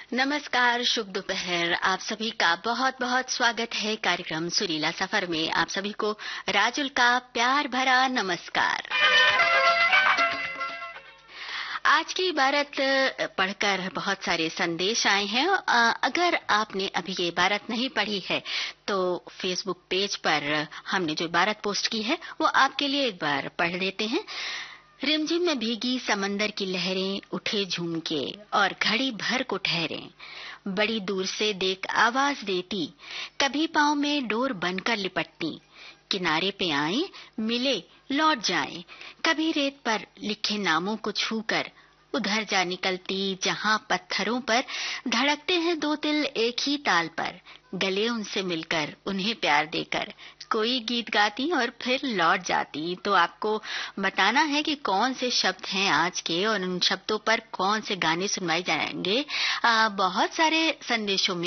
नमस्कार, शुभ दोपहर। आप सभी का बहुत बहुत स्वागत है कार्यक्रम सुरीला सफर में। आप सभी को राजुल का प्यार भरा नमस्कार। आज की इबारत पढ़कर बहुत सारे संदेश आए हैं। अगर आपने अभी ये इबारत नहीं पढ़ी है तो फेसबुक पेज पर हमने जो इबारत पोस्ट की है वो आपके लिए एक बार पढ़ देते हैं। रिमझिम में भीगी समंदर की लहरें उठे झूम के और घड़ी भर को ठहरे, बड़ी दूर से देख आवाज देती, कभी पाँव में डोर बनकर लिपटती, किनारे पे आए मिले लौट जाए, कभी रेत पर लिखे नामों को छूकर उधर जा निकलती जहां पत्थरों पर धड़कते हैं दो दिल एक ही ताल पर, गले उनसे मिलकर उन्हें प्यार देकर कोई गीत गाती और फिर लौट जाती। तो आपको बताना है कि कौन से शब्द हैं आज के और उन शब्दों पर कौन से गाने सुनवाए जाएंगे। बहुत सारे संदेशों में